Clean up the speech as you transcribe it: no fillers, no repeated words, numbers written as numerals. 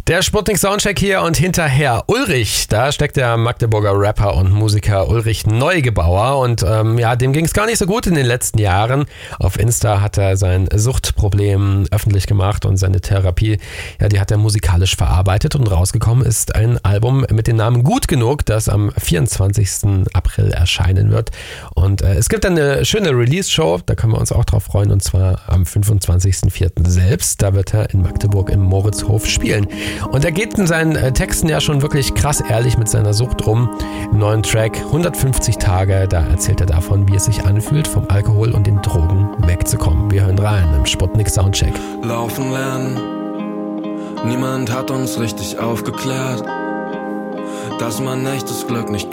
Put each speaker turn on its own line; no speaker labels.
Der Sputnik Soundcheck hier und hinterher Ulrich. Da steckt der Magdeburger Rapper und Musiker Ulrich Neugebauer und dem ging es gar nicht so gut in den letzten Jahren. Auf Insta hat er sein Suchtproblem öffentlich gemacht und seine Therapie, die hat er musikalisch verarbeitet und rausgekommen ist ein Album mit dem Namen Gut Genug, das am 24. April erscheinen wird. Und es gibt eine schöne Release-Show, da können wir uns auch drauf freuen, und zwar am 25.04. selbst. Da wird er in Magdeburg im Moritzhof spielen. Und er geht in seinen Texten ja schon wirklich krass ehrlich mit seiner Sucht um. Im neuen Track 150 Tage, da erzählt er davon, wie es sich anfühlt, vom Alkohol und den Drogen wegzukommen. Wir hören rein im Sputnik Soundcheck.
Laufen lernen, niemand hat uns richtig aufgeklärt, dass man echtes Glück nicht